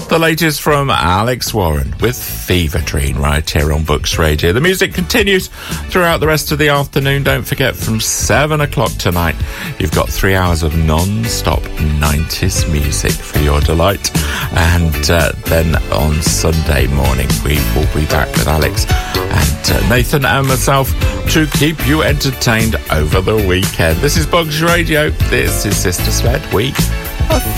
The latest from Alex Warren with Fever Dream right here on Books Radio. The music continues throughout the rest of the afternoon. Don't forget, from 7 o'clock tonight, you've got 3 hours of non-stop 90s music for your delight. And then on Sunday morning, we will be back with Alex and Nathan and myself to keep you entertained over the weekend. This is Books Radio. This is Sister Sled Week of